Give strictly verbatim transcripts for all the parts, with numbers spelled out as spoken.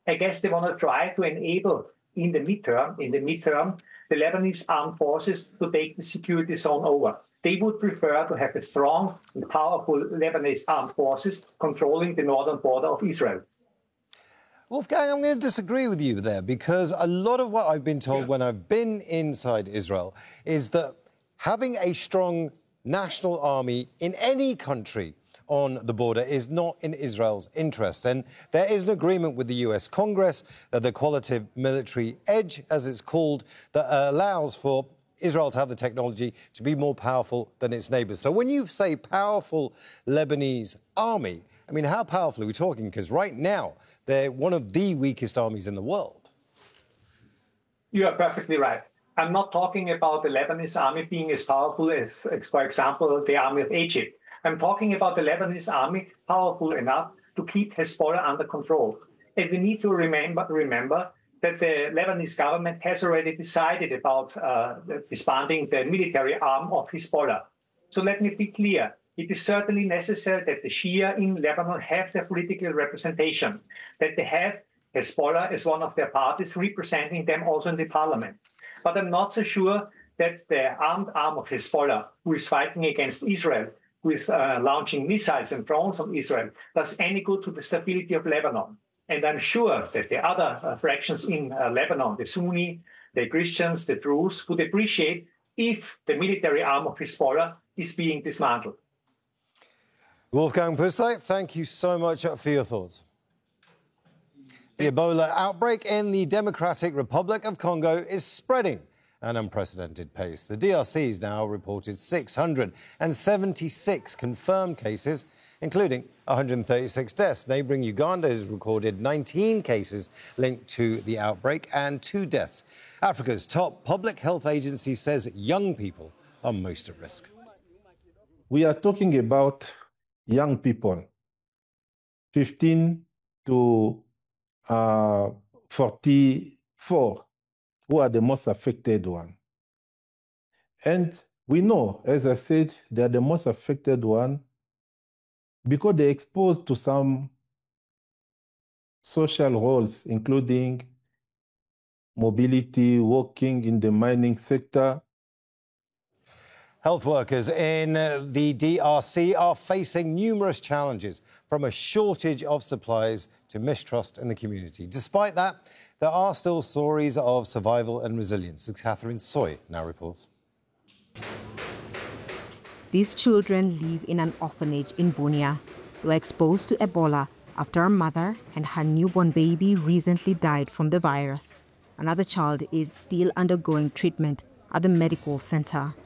I guess they want to try to enable in the midterm, in the midterm, the Lebanese armed forces to take the security zone over. They would prefer to have a strong and powerful Lebanese armed forces controlling the northern border of Israel. Wolfgang, I'm going to disagree with you there, because a lot of what I've been told yeah. when I've been inside Israel is that having a strong national army in any country on the border is not in Israel's interest. And there is an agreement with the U S Congress, uh, the Qualitative Military Edge, as it's called, that uh, allows for Israel to have the technology to be more powerful than its neighbours. So when you say powerful Lebanese army, I mean, how powerful are we talking? Because right now, they're one of the weakest armies in the world. You are perfectly right. I'm not talking about the Lebanese army being as powerful as, as, for example, the army of Egypt. I'm talking about the Lebanese army powerful enough to keep Hezbollah under control. And we need to remember, remember that the Lebanese government has already decided about uh, disbanding the military arm of Hezbollah. So let me be clear. It is certainly necessary that the Shia in Lebanon have their political representation, that they have Hezbollah as one of their parties representing them also in the parliament. But I'm not so sure that the armed arm of Hezbollah, who is fighting against Israel, with uh, launching missiles and drones on Israel, does any good to the stability of Lebanon. And I'm sure that the other uh, fractions in uh, Lebanon, the Sunni, the Christians, the Druze, would appreciate if the military arm of Hezbollah is being dismantled. Wolfgang Pusztai, thank you so much for your thoughts. The Ebola outbreak in the Democratic Republic of Congo is spreading at an unprecedented pace. The D R C has now reported six hundred seventy-six confirmed cases, including one hundred thirty-six deaths. Neighbouring Uganda has recorded nineteen cases linked to the outbreak and two deaths. Africa's top public health agency says young people are most at risk. We are talking about young people, fifteen to uh, forty-four, who are the most affected one. And we know, as I said, they are the most affected one because they're exposed to some social roles, including mobility, working in the mining sector. Health workers in the D R C are facing numerous challenges, from a shortage of supplies to mistrust in the community. Despite that, there are still stories of survival and resilience, as Catherine Soy now reports. These children live in an orphanage in Bunia. They were exposed to Ebola after a mother and her newborn baby recently died from the virus. Another child is still undergoing treatment at the medical center.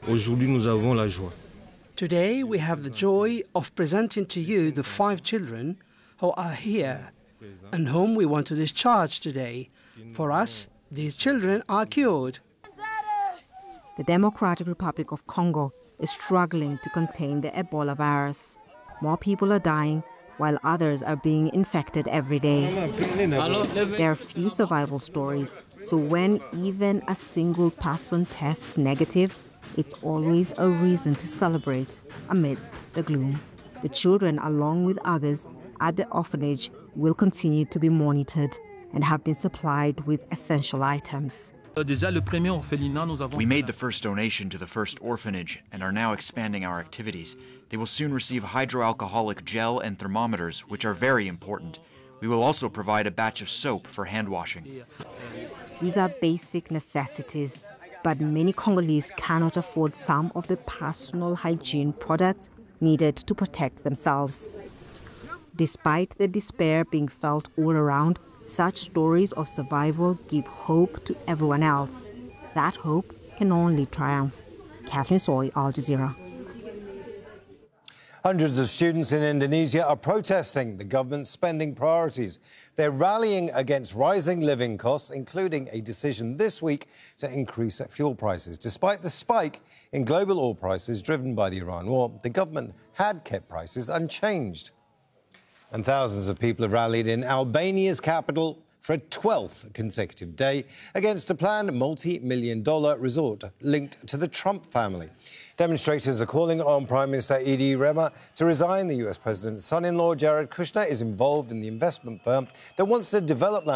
Today we have the joy of presenting to you the five children who are here and whom we want to discharge today. For us, these children are cured. The Democratic Republic of Congo is struggling to contain the Ebola virus. More people are dying, while others are being infected every day. There are few survival stories, so when even a single person tests negative, it's always a reason to celebrate amidst the gloom. The children, along with others at the orphanage, will continue to be monitored and have been supplied with essential items. We made the first donation to the first orphanage and are now expanding our activities. They will soon receive hydroalcoholic gel and thermometers, which are very important. We will also provide a batch of soap for hand washing. These are basic necessities, but many Congolese cannot afford some of the personal hygiene products needed to protect themselves. Despite the despair being felt all around, such stories of survival give hope to everyone else. That hope can only triumph. Catherine Soy, Al Jazeera. Hundreds of students in Indonesia are protesting the government's spending priorities. They're rallying against rising living costs, including a decision this week to increase fuel prices. Despite the spike in global oil prices driven by the Iran war, the government had kept prices unchanged. And thousands of people have rallied in Albania's capital for a twelfth consecutive day against a planned multi-million dollar resort linked to the Trump family. Demonstrators are calling on Prime Minister Edi Rama to resign. The U S president's son-in-law, Jared Kushner, is involved in the investment firm that wants to develop land